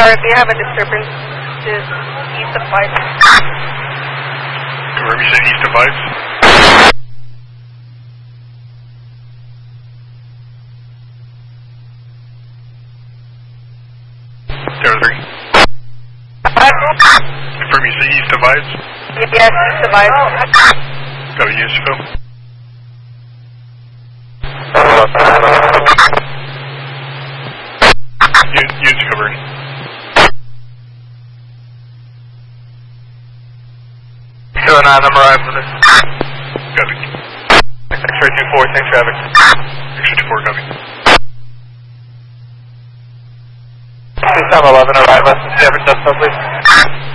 they have a disturbance to east of 5. Confirm you said east of 5? Tower 3. Confirm you said east of 5? Yes, east of 5. Copy, units to fill. Units covering. Kilo 9, I'm arrived with it. Copy. X-ray 2-4, same traffic. X-ray 2-4, copy. Please time 11, arrive less than 7, just so please.